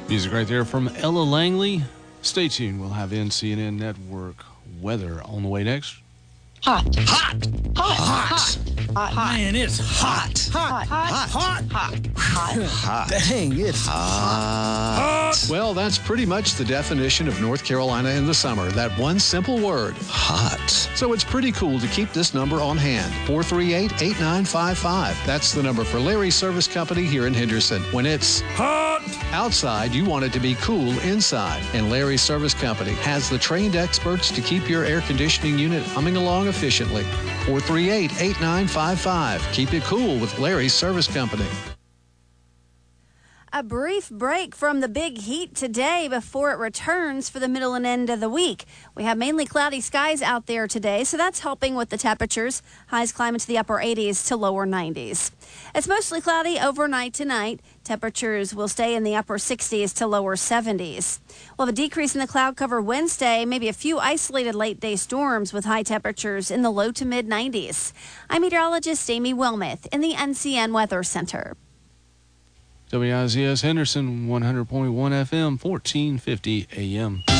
Music right there from Ella Langley. Stay tuned. We'll have NCNN Network weather on the way next. Hot. Hot. Hot. Hot. Hot. Hot. Man, it's hot. Hot. Hot. Hot. Hot. Hot. Dang, it's hot. Well, that's pretty much the definition of North Carolina in the summer. That one simple word, hot. So it's pretty cool to keep this number on hand, 438-8955. That's the number for Larry's Service Company here in Henderson. When it's Hot. outside, you want it to be cool inside. And Larry's Service Company has the trained experts to keep your air conditioning unit humming along efficiently. 438-8955. Keep it cool with Larry's Service Company. A brief break from the big heat today before it returns for the middle and end of the week. We have mainly cloudy skies out there today, so that's helping with the temperatures. Highs climb into the upper 80s to lower 90s. It's mostly cloudy overnight tonight. Temperatures will stay in the upper 60s to lower 70s. We'll have a decrease in the cloud cover Wednesday, maybe a few isolated late-day storms with high temperatures in the low to mid-90s. I'm meteorologist Amy Wilmoth in the NCN Weather Center. WIZS Henderson, 100.1 FM, 1450 AM.